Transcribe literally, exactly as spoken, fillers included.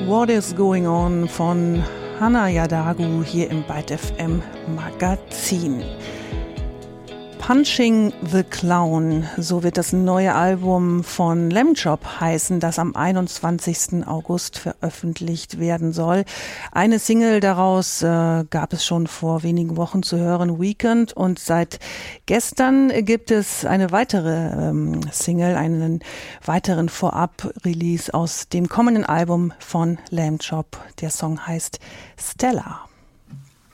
What is Going On von Hannah Yadagu hier im Byte F M Magazin. Punching the Clown, so wird das neue Album von Lamb Chop heißen, das am einundzwanzigsten August veröffentlicht werden soll. Eine Single daraus äh, gab es schon vor wenigen Wochen zu hören, Weekend, und seit gestern gibt es eine weitere ähm, Single, einen weiteren Vorab-Release aus dem kommenden Album von Lamb Chop. Der Song heißt Stella.